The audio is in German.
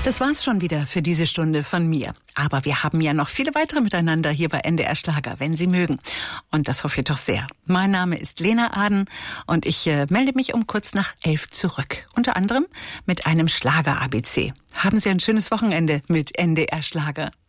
Das war's schon wieder für diese Stunde von mir. Aber wir haben ja noch viele weitere miteinander hier bei NDR Schlager, wenn Sie mögen. Und das hoffe ich doch sehr. Mein Name ist Lena Aden und ich melde mich um kurz nach 11 zurück. Unter anderem mit einem Schlager-ABC. Haben Sie ein schönes Wochenende mit NDR Schlager.